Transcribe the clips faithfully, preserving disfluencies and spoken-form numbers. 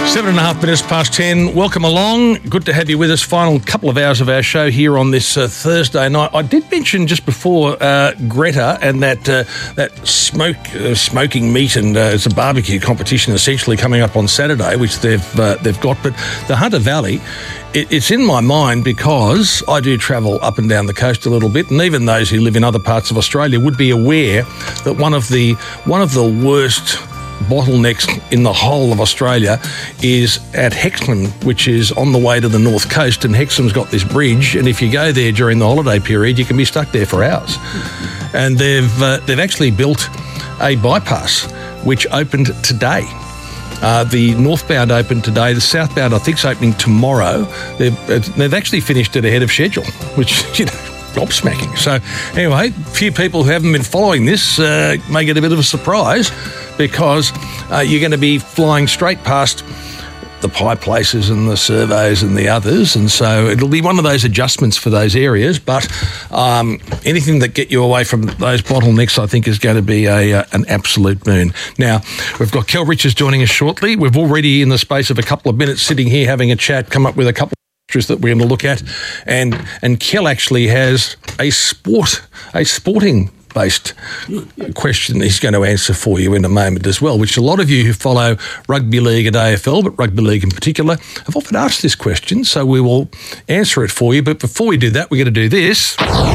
Seven and a half minutes past ten. Welcome along. Good to have you with us. Final couple of hours of our show here on this uh, Thursday night. I did mention just before uh, Greta and that uh, that smoke uh, smoking meat and uh, it's a barbecue competition essentially coming up on Saturday, which they've uh, they've got. But the Hunter Valley, it, it's in my mind because I do travel up and down the coast a little bit, and even those who live in other parts of Australia would be aware that one of the one of the worst bottlenecks in the whole of Australia is at Hexham, which is on the way to the north coast, and Hexham's got this bridge, and if you go there during the holiday period you can be stuck there for hours. And they've uh, they've actually built a bypass which opened today. Uh, the northbound opened today. The southbound I think is opening tomorrow. They've, they've actually finished it ahead of schedule, which, you know, gobsmacking. So anyway, a few people who haven't been following this uh, may get a bit of a surprise, because uh, you're going to be flying straight past the pie places and the servos and the others, and so it'll be one of those adjustments for those areas. But um, anything that get you away from those bottlenecks, I think, is going to be a uh, an absolute boon. Now, we've got Kel Richards joining us shortly. We've already, in the space of a couple of minutes, sitting here having a chat, come up with a couple that we're going to look at, and and Kel actually has a sport a sporting based question he's going to answer for you in a moment as well, which a lot of you who follow rugby league and A F L, but rugby league in particular, have often asked this question, so we will answer it for you. But before we do that, we're going to do this.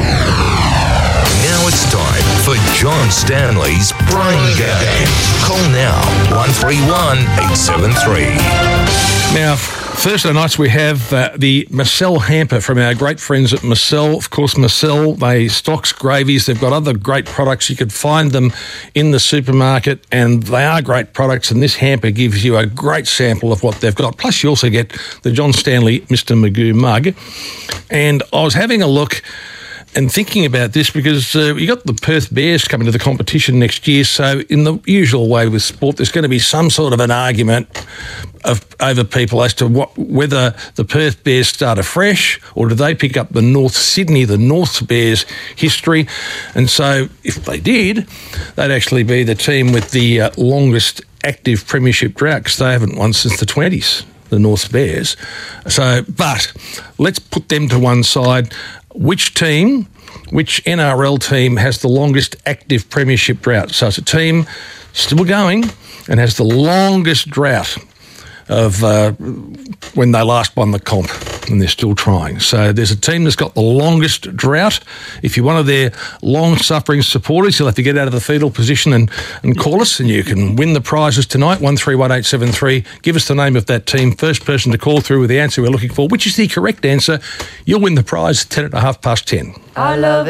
Now it's time for John Stanley's Brain Game. Call now, one three one, eight seven three. Now, Thursday nights we have uh, the Marcel hamper from our great friends at Marcel. Of course, Marcel, they stocks gravies. They've got other great products. You can find them in the supermarket, and they are great products, and this hamper gives you a great sample of what they've got. Plus, you also get the John Stanley Mister Magoo mug. And I was having a look and thinking about this because uh, you got the Perth Bears coming to the competition next year, so in the usual way with sport, there's going to be some sort of an argument of over people as to what, whether the Perth Bears start afresh or do they pick up the North Sydney, the North Bears history. And so if they did, they'd actually be the team with the uh, longest active premiership drought, because they haven't won since the twenties, the North Bears. So, but let's put them to one side. Which team, which N R L team has the longest active premiership drought? So it's a team still going and has the longest drought of uh, when they last won the comp, and they're still trying. So there's a team that's got the longest drought. If you're one of their long-suffering supporters, you'll have to get out of the fetal position and, and call us, and you can win the prizes tonight, one three one eight seven three. Give us the name of that team. First person to call through with the answer we're looking for, which is the correct answer, you'll win the prize ten at a half past ten. I love